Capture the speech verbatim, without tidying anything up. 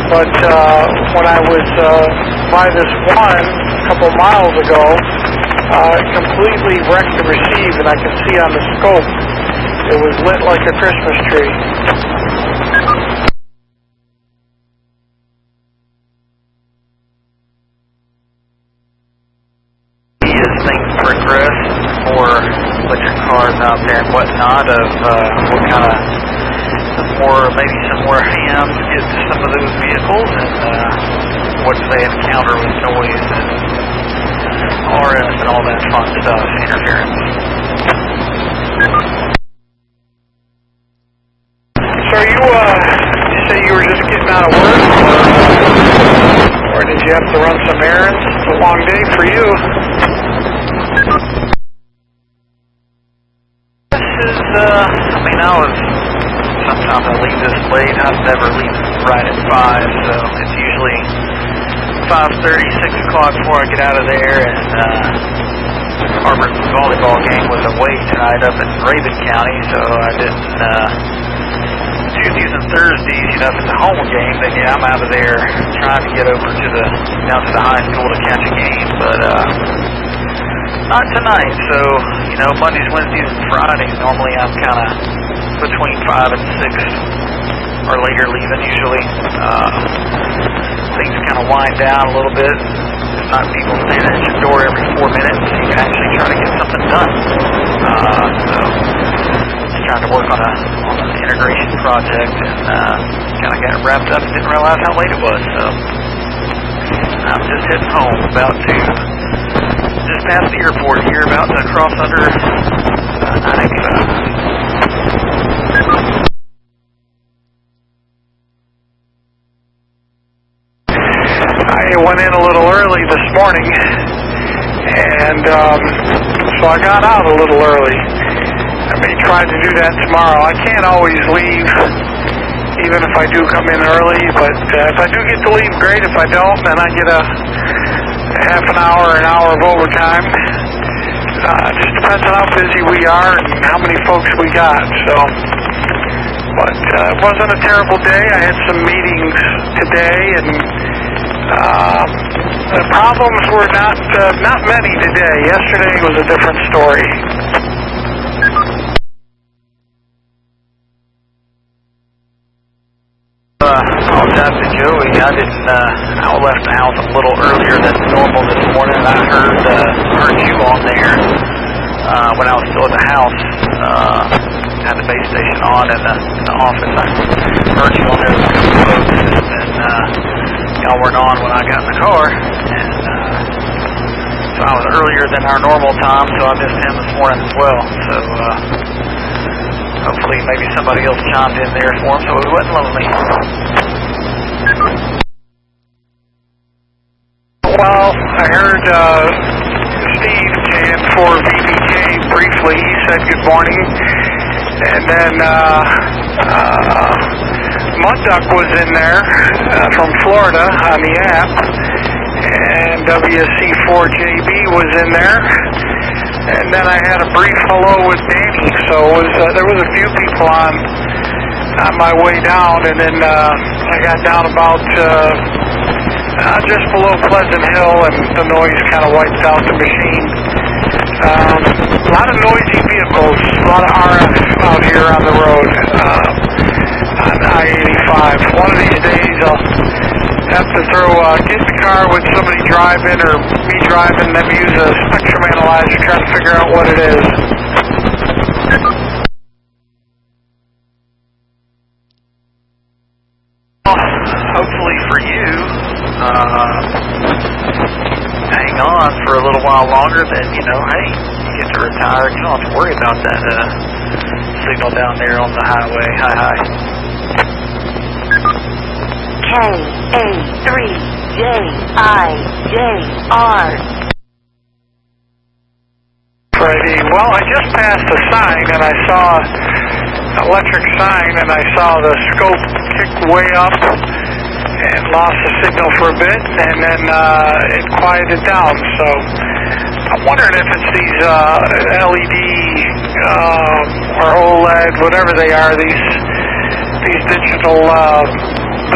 but uh, when I was uh, by this one a couple miles ago, uh, it completely wrecked the receive, and I can see on the scope it was lit like a Christmas tree. As things progress, more electric cars out there and whatnot, of uh, what kind of more, maybe some more hams get to some of those vehicles, and uh, what do they encounter with noise and R F and all that fun stuff, interference. So you, uh, you say you were just getting out of work, or, uh, or did you have to run some errands? It's a long day for you. This is, uh, I mean, I was, sometimes I leave this late. I never leave right at five, so it's usually five thirty, six o'clock before I get out of there, and, uh, Auburn's volleyball game was away tonight up in Raven County, so I didn't, uh, Tuesdays and Thursdays, you know, if it's a home game, then yeah, I'm out of there trying to get over to the, down to the high school to catch a game, but, uh, not tonight. So, you know, Mondays, Wednesdays, and Fridays, normally I'm kind of between five and six or later leaving usually. Uh, things kind of wind down a little bit. There's not people standing at your door every four minutes. You can actually try to get something done. Uh, so, just trying to work on a on an integration project, and uh, kind of got wrapped up and didn't realize how late it was. So, I'm just heading home, about to just past the airport here, about to cross under uh, nine eighty-five. I went in a little early this morning, and um, so I got out a little early. I may try to do that tomorrow. I can't always leave, even if I do come in early, but uh, if I do get to leave, great. If I don't, then I get a half an hour, an hour of overtime. Uh, just depends on how busy we are and how many folks we got. So, but uh, it wasn't a terrible day. I had some meetings today, and uh, the problems were not uh, not many today. Yesterday was a different story. Uh, I'll talk to Joey. I didn't, uh, I left the house a little earlier than normal this morning. I heard, uh, heard you on there, uh, when I was still at the house, uh, had the base station on in the, in the office. I heard you on there with a couple of folks, and, uh, y'all weren't on when I got in the car, and, uh, so I was earlier than our normal time, so I missed him this morning as well, so, uh, hopefully maybe somebody else chimed in there for him so he wasn't lonely. Well, I heard uh, Steve in for V B K briefly. He said good morning. And then uh, uh, Mud Duck was in there uh, from Florida on the app. And W S C four J B was in there. And then I had a brief hello with Danny, so it was, uh, there was a few people on on my way down, and then uh, I got down about uh, uh, just below Pleasant Hill, and the noise kind of wiped out the machine. Um, a lot of noisy vehicles, a lot of R F out here on the road uh, on I eighty-five. One of these days I'll have to throw, uh, get in the car with somebody driving or me driving, then use a spectrum analyzer, try to figure out what it is. Well, hopefully for you, uh, hang on for a little while longer, then, you know, hey, you get to retire, you don't have to worry about that, uh, signal down there on the highway. Hi, hi. K A three J I J R. Friday. Well, I just passed a sign, and I saw an electric sign, and I saw the scope kick way up and lost the signal for a bit, and then uh, it quieted down. So I'm wondering if it's these uh, L E D uh, or OLED, whatever they are, these these digital uh,